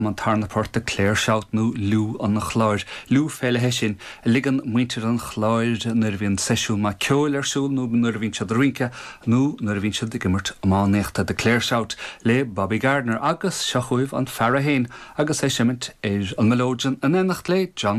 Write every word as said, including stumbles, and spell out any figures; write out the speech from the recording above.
man tarna porta Claire shout nu Lou an na chláir. Lou féile hesin ligan muintir an chláir nar bhíon seisiú má ceoil arsúil nó nar bhín se drinke nó nar bhín se digimmert má néachta de Claire shout le Bobby Gardner agus seachuibh an Farah Hain agus é simint éir an melódian an ennacht le John